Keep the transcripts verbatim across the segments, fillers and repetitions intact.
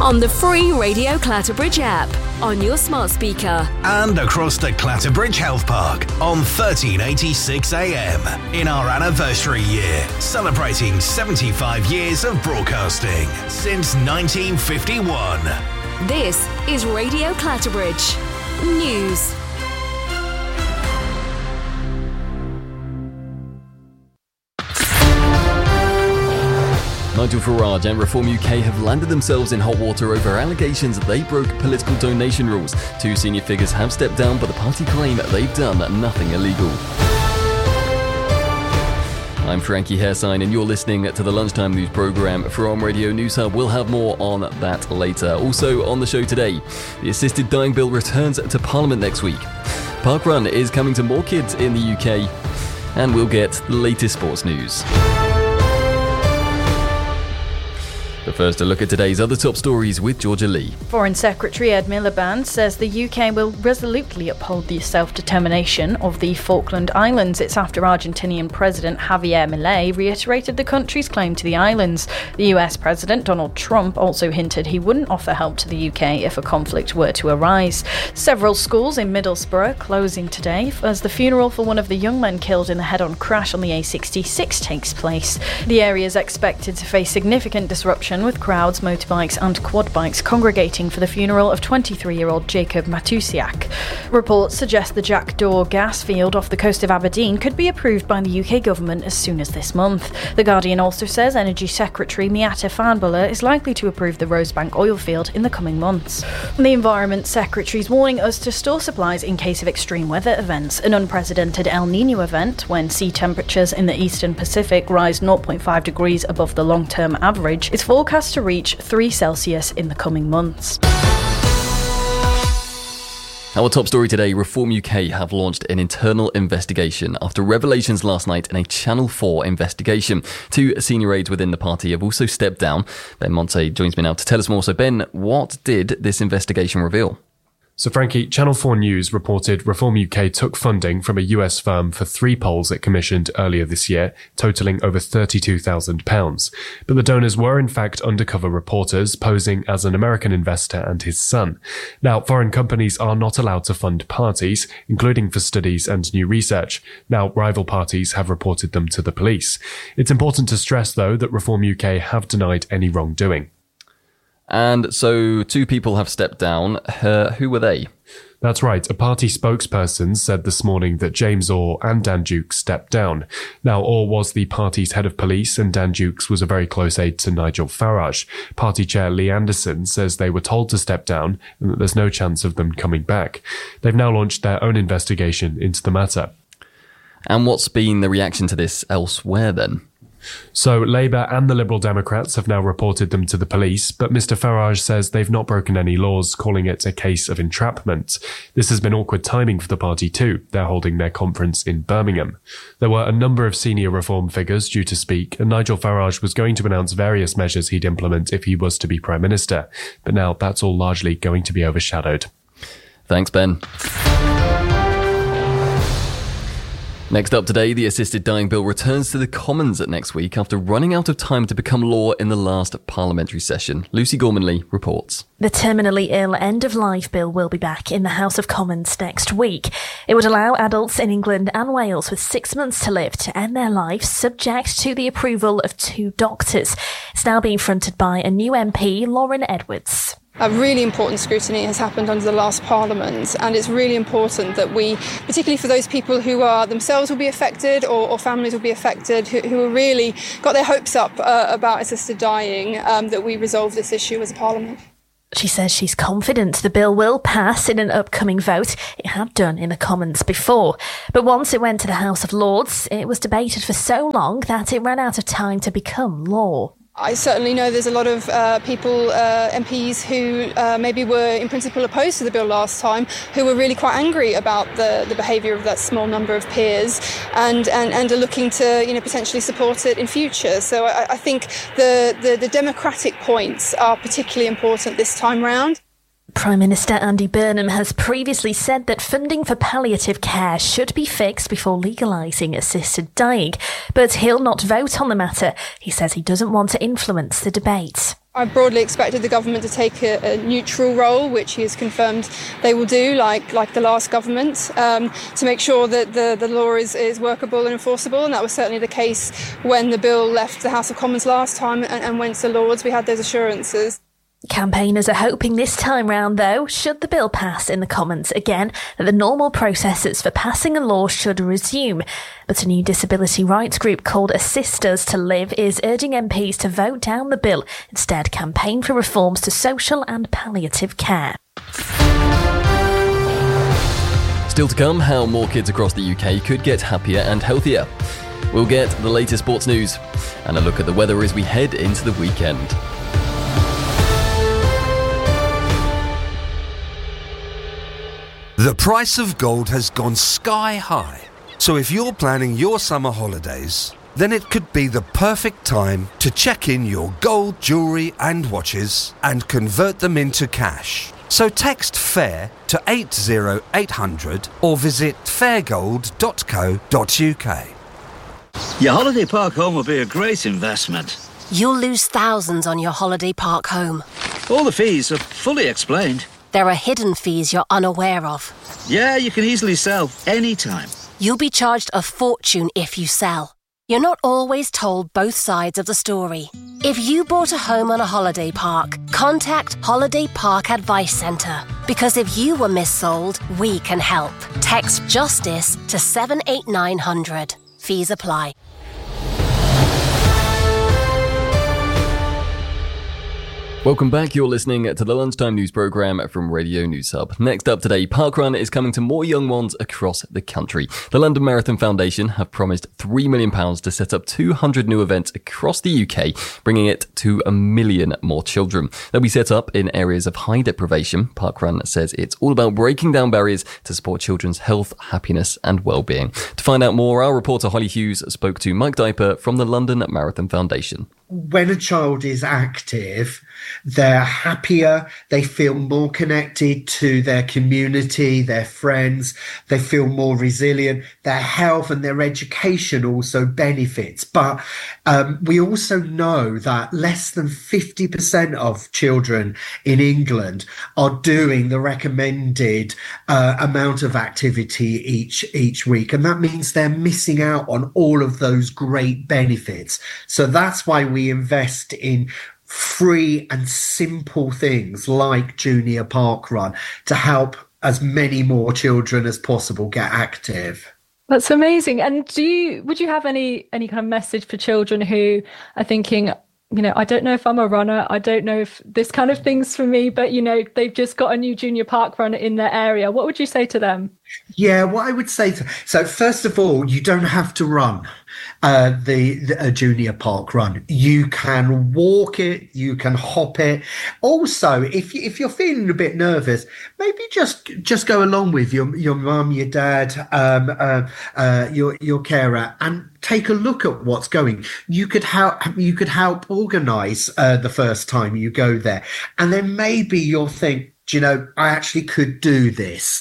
on the free Radio Clatterbridge app, on your smart speaker, and across the Clatterbridge Health Park on thirteen eighty-six A M in our anniversary year, celebrating seventy-five years of broadcasting since nineteen fifty-one. This is Radio Clatterbridge News. Nigel Farage and Reform U K have landed themselves in hot water over allegations that they broke political donation rules. Two senior figures have stepped down, but the party claim they've done nothing illegal. I'm Frankie Hairsign, and you're listening to the Lunchtime News programme from Radio News Hub. We'll have more on that later. Also on the show today, the assisted dying bill returns to Parliament next week. Parkrun is coming to more kids in the U K, and we'll get the latest sports news. But first, a look at today's other top stories with Georgia Lee. Foreign Secretary Ed Miliband says the U K will resolutely uphold the self-determination of the Falkland Islands. It's after Argentinian President Javier Milei reiterated the country's claim to the islands. The U S President Donald Trump also hinted he wouldn't offer help to the U K if a conflict were to arise. Several schools in Middlesbrough closing today as the funeral for one of the young men killed in the head-on crash on the A sixty-six takes place. The area is expected to face significant disruption, with crowds, motorbikes and quad bikes congregating for the funeral of twenty-three-year-old Jacob Matusiak. Reports suggest the Jackdaw gas field off the coast of Aberdeen could be approved by the U K government as soon as this month. The Guardian also says Energy Secretary Miatta Fahnbulleh is likely to approve the Rosebank oil field in the coming months. The Environment Secretary is warning us to store supplies in case of extreme weather events. An unprecedented El Niño event, when sea temperatures in the eastern Pacific rise zero point five degrees above the long-term average, is forecast to reach three Celsius in the coming months. Our top story today, Reform U K have launched an internal investigation after revelations last night in a Channel four investigation. Two senior aides within the party have also stepped down. Ben Monte joins me now to tell us more. So Ben, what did this investigation reveal? So Frankie, Channel four News reported Reform U K took funding from a U S firm for three polls it commissioned earlier this year, totalling over thirty-two thousand pounds. But the donors were in fact undercover reporters posing as an American investor and his son. Now, foreign companies are not allowed to fund parties, including for studies and new research. Now, rival parties have reported them to the police. It's important to stress, though, that Reform U K have denied any wrongdoing. And so two people have stepped down. Uh, who were they? That's right. A party spokesperson said this morning that James Orr and Dan Dukes stepped down. Now, Orr was the party's head of police and Dan Dukes was a very close aide to Nigel Farage. Party chair Lee Anderson says they were told to step down and that there's no chance of them coming back. They've now launched their own investigation into the matter. And what's been the reaction to this elsewhere then? So Labour and the Liberal Democrats have now reported them to the police, but Mister Farage says they've not broken any laws, calling it a case of entrapment. This has been awkward timing for the party too. They're holding their conference in Birmingham. There were a number of senior Reform figures due to speak, and Nigel Farage was going to announce various measures he'd implement if he was to be Prime Minister. But now that's all largely going to be overshadowed. Thanks, Ben. Next up today, the assisted dying bill returns to the Commons next week after running out of time to become law in the last parliamentary session. Lucy Gormanley reports. The terminally ill end-of-life bill will be back in the House of Commons next week. It would allow adults in England and Wales with six months to live to end their lives subject to the approval of two doctors. It's now being fronted by a new M P, Lauren Edwards. A really important scrutiny has happened under the last Parliament, and it's really important that we, particularly for those people who are themselves will be affected or, or families will be affected, who, who have really got their hopes up uh, about assisted dying, um, that we resolve this issue as a Parliament. She says she's confident the bill will pass in an upcoming vote. It had done in the Commons before. But once it went to the House of Lords, it was debated for so long that it ran out of time to become law. I certainly know there's a lot of uh, people, uh, M Ps, who uh, maybe were in principle opposed to the bill last time, who were really quite angry about the, the behaviour of that small number of peers and, and, and are looking to, you know, potentially support it in future. So I, I think the, the, the democratic points are particularly important this time round. Prime Minister Andy Burnham has previously said that funding for palliative care should be fixed before legalising assisted dying, but he'll not vote on the matter. He says he doesn't want to influence the debate. I broadly expected the government to take a, a neutral role, which he has confirmed they will do, like like the last government, um, to make sure that the, the law is, is workable and enforceable. And that was certainly the case when the bill left the House of Commons last time and, and went to the Lords. We had those assurances. Campaigners are hoping this time round, though, should the bill pass in the Commons again, that the normal processes for passing a law should resume. But a new disability rights group called Assist Us to Live is urging M Ps to vote down the bill, instead campaign for reforms to social and palliative care. Still to come, how more kids across the U K could get happier and healthier. We'll get the latest sports news and a look at the weather as we head into the weekend. The price of gold has gone sky high. So if you're planning your summer holidays, then it could be the perfect time to check in your gold, jewellery and watches and convert them into cash. So text FAIR to eight zero eight hundred or visit fairgold dot co dot uk. Your holiday park home will be a great investment. You'll lose thousands on your holiday park home. All the fees are fully explained. There are hidden fees you're unaware of. Yeah, you can easily sell anytime. You'll be charged a fortune if you sell. You're not always told both sides of the story. If you bought a home on a holiday park, contact Holiday Park Advice Centre. Because if you were missold, we can help. Text JUSTICE to seven eight nine hundred. Fees apply. Welcome back. You're listening to the Lunchtime News Programme from Radio News Hub. Next up today, Parkrun is coming to more young ones across the country. The London Marathon Foundation have promised three million pounds to set up two hundred new events across the U K, bringing it to a million more children. They'll be set up in areas of high deprivation. Parkrun says it's all about breaking down barriers to support children's health, happiness and well-being. To find out more, our reporter Holly Hughes spoke to Mike Diper from the London Marathon Foundation. When a child is active, they're happier, they feel more connected to their community, their friends, they feel more resilient, their health and their education also benefits. But um, we also know that less than fifty percent of children in England are doing the recommended uh, amount of activity each, each week. And that means they're missing out on all of those great benefits. So that's why we invest in free and simple things like Junior Parkrun to help as many more children as possible get active. That's amazing. And do you would you have any any kind of message for children who are thinking, you know, I don't know if I'm a runner, I don't know if this kind of thing's for me, but, you know, they've just got a new Junior Parkrun in their area. What would you say to them? Yeah, what I would say to, so first of all, you don't have to run uh, the, the a Junior Parkrun. You can walk it, you can hop it. Also, if you, if you're feeling a bit nervous, maybe just just go along with your your mum, your dad, um, uh, uh, your your carer, and take a look at what's going. You could help. You could help organise uh, the first time you go there, and then maybe you'll think, do you know, I actually could do this.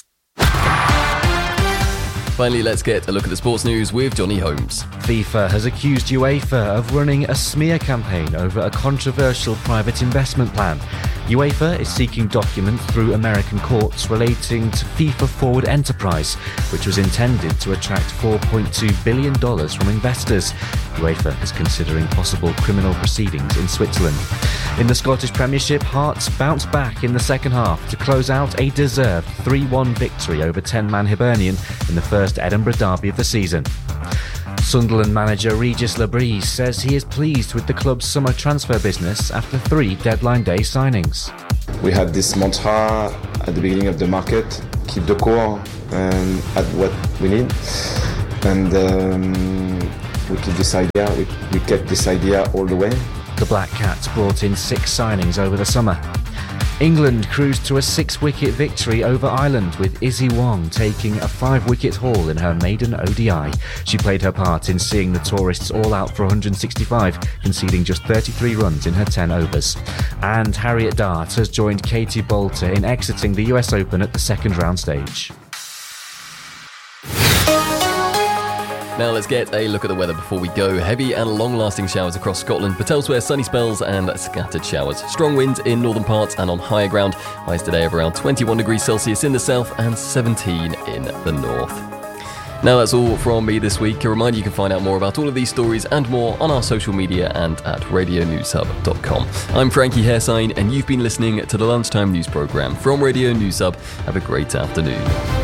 Finally, let's get a look at the sports news with Johnny Holmes. FIFA has accused UEFA of running a smear campaign over a controversial private investment plan. UEFA is seeking documents through American courts relating to FIFA Forward Enterprise, which was intended to attract four point two billion dollars from investors. UEFA is considering possible criminal proceedings in Switzerland. In the Scottish Premiership, Hearts bounced back in the second half to close out a deserved three one victory over ten-man Hibernian in the first Edinburgh derby of the season. Sunderland manager Regis Labrise says he is pleased with the club's summer transfer business after three deadline day signings. We had this mantra at the beginning of the market, keep the core and add what we need. And um, we keep this idea, we, we kept this idea all the way. The Black Cats brought in six signings over the summer. England cruised to a six-wicket victory over Ireland, with Izzy Wong taking a five-wicket haul in her maiden O D I. She played her part in seeing the tourists all out for one hundred sixty-five, conceding just thirty-three runs in her ten overs. And Harriet Dart has joined Katie Boulter in exiting the U S Open at the second round stage. Now let's get a look at the weather before we go. Heavy and long-lasting showers across Scotland, but elsewhere sunny spells and scattered showers. Strong winds in northern parts and on higher ground. Highs today of around twenty-one degrees Celsius in the south and seventeen in the north. Now that's all from me this week. A reminder you can find out more about all of these stories and more on our social media and at radio news hub dot com. I'm Frankie Hairsign and you've been listening to the Lunchtime News Programme from Radio News Hub. Have a great afternoon.